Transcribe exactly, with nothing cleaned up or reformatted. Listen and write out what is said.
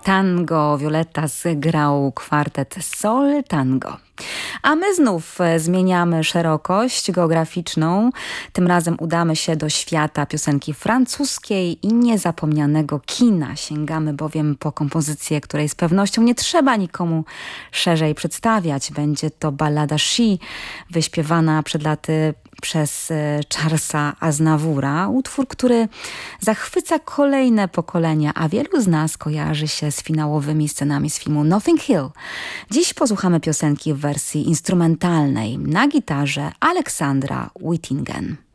Tango Violetta zgrał kwartet Sol Tango. A my znów zmieniamy szerokość geograficzną. Tym razem udamy się do świata piosenki francuskiej i niezapomnianego kina. Sięgamy bowiem po kompozycję, której z pewnością nie trzeba nikomu szerzej przedstawiać. Będzie to ballada She, wyśpiewana przed laty przez Charlesa Aznavoura. Utwór, który zachwyca kolejne pokolenia, a wielu z nas kojarzy się z finałowymi scenami z filmu Notting Hill. Dziś posłuchamy piosenki w wersji instrumentalnej na gitarze Aleksandra Whittingen.